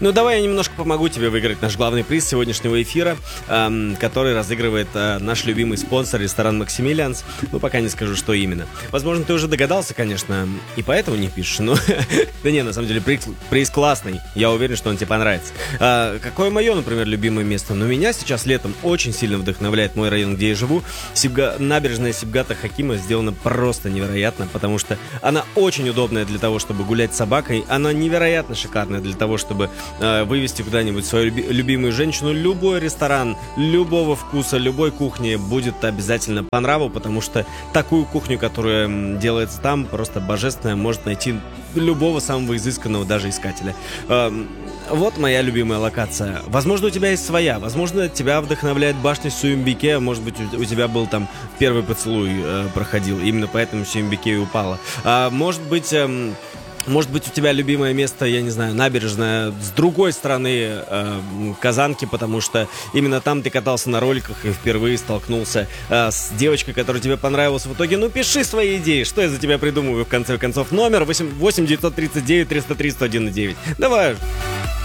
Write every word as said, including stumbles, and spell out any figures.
Ну, давай я немножко помогу тебе выиграть наш главный приз сегодняшнего эфира, эм, который разыгрывает э, наш любимый спонсор, ресторан «Максимилианс». Ну, пока не скажу, что именно. Возможно, ты уже догадался, конечно, и поэтому не пишешь, но... Да не, на самом деле, приз, приз классный. Я уверен, что он тебе понравится. А, какое мое, например, любимое место? Ну, меня сейчас летом очень сильно вдохновляет мой район, где я живу. Сибга... Набережная Сибгата Хакима сделана просто невероятно, потому что она очень удобная для того, чтобы гулять с собакой. Она невероятно шикарная для того, чтобы э, вывести куда-нибудь свою люби... любимую женщину. Любой ресторан, любого вкуса, любой кухни будет обязательно по нраву, потому что такую кухню, которая делается там, просто божественная, может найти любого самого изысканного даже искателя. Э, вот моя любимая локация. Возможно, у тебя есть своя. Возможно, тебя вдохновляет башня Суюмбике. Может быть, у, у тебя был там первый поцелуй э, проходил. Именно поэтому Суюмбике и упала. А, может быть... Э, Может быть, у тебя любимое место, я не знаю, набережная с другой стороны э, Казанки, потому что именно там ты катался на роликах и впервые столкнулся э, с девочкой, которая тебе понравилась в итоге. Ну, пиши свои идеи, что я за тебя придумываю, в конце концов. Номер восемь девятьсот тридцать девять триста три сто один девять. Давай.